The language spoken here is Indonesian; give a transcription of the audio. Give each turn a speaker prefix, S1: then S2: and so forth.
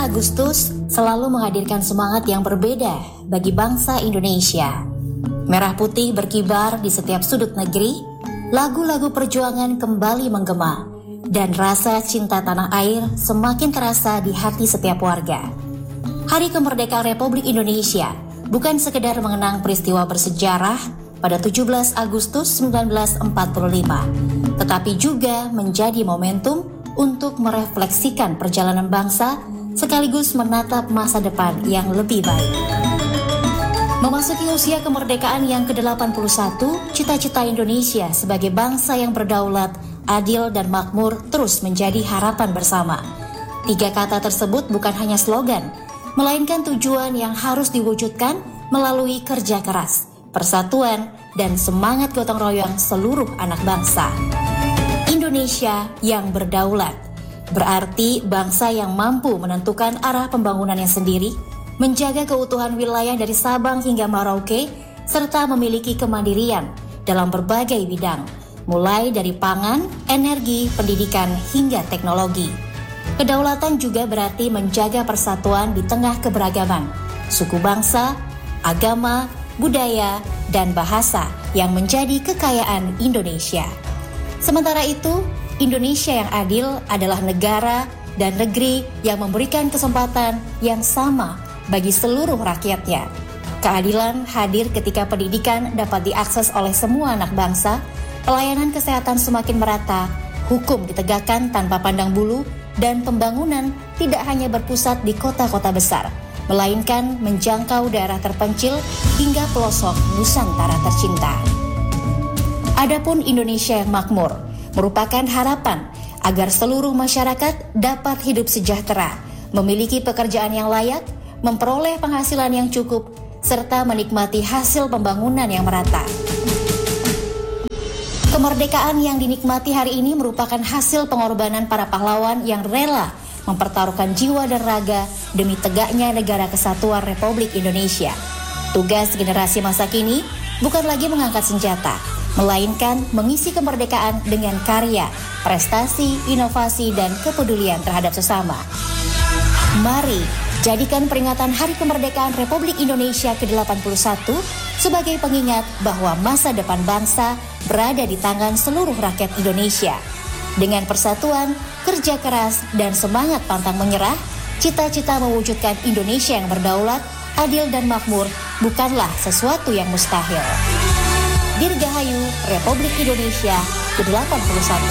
S1: Agustus selalu menghadirkan semangat yang berbeda bagi bangsa Indonesia. Merah putih berkibar di setiap sudut negeri, lagu-lagu perjuangan kembali menggema, dan rasa cinta tanah air semakin terasa di hati setiap warga. Hari Kemerdekaan Republik Indonesia bukan sekedar mengenang peristiwa bersejarah pada 17 Agustus 1945, tetapi juga menjadi momentum untuk merefleksikan perjalanan bangsa sekaligus menatap masa depan yang lebih baik. Memasuki usia kemerdekaan yang ke-81, cita-cita Indonesia sebagai bangsa yang berdaulat, adil dan makmur terus menjadi harapan bersama. 3 kata tersebut bukan hanya slogan, melainkan tujuan yang harus diwujudkan melalui kerja keras, persatuan, dan semangat gotong royong seluruh anak bangsa. Indonesia yang berdaulat berarti bangsa yang mampu menentukan arah pembangunannya sendiri, menjaga keutuhan wilayah dari Sabang hingga Merauke, serta memiliki kemandirian dalam berbagai bidang, mulai dari pangan, energi, pendidikan, hingga teknologi. Kedaulatan juga berarti menjaga persatuan di tengah keberagaman, suku bangsa, agama, budaya, dan bahasa yang menjadi kekayaan Indonesia. Sementara itu, Indonesia yang adil adalah negara dan negeri yang memberikan kesempatan yang sama bagi seluruh rakyatnya. Keadilan hadir ketika pendidikan dapat diakses oleh semua anak bangsa, pelayanan kesehatan semakin merata, hukum ditegakkan tanpa pandang bulu, dan pembangunan tidak hanya berpusat di kota-kota besar, melainkan menjangkau daerah terpencil hingga pelosok Nusantara tercinta. Adapun Indonesia yang makmur merupakan harapan agar seluruh masyarakat dapat hidup sejahtera, memiliki pekerjaan yang layak, memperoleh penghasilan yang cukup, serta menikmati hasil pembangunan yang merata. Kemerdekaan yang dinikmati hari ini merupakan hasil pengorbanan para pahlawan yang rela mempertaruhkan jiwa dan raga demi tegaknya negara kesatuan Republik Indonesia. Tugas generasi masa kini bukan lagi mengangkat senjata, melainkan mengisi kemerdekaan dengan karya, prestasi, inovasi, dan kepedulian terhadap sesama. Mari jadikan peringatan Hari Kemerdekaan Republik Indonesia ke-81 sebagai pengingat bahwa masa depan bangsa berada di tangan seluruh rakyat Indonesia. Dengan persatuan, kerja keras, dan semangat pantang menyerah, cita-cita mewujudkan Indonesia yang berdaulat, adil, dan makmur bukanlah sesuatu yang mustahil. Dirgahayu Republik Indonesia ke-81.